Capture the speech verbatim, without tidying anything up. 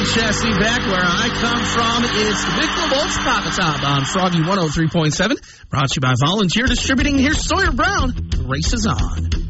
Chastity back where I come from. It's the Michelob Ultra Pop Top on Froggy one oh three point seven. Brought to you by Volunteer Distributing. Here's Sawyer Brown. The race is on.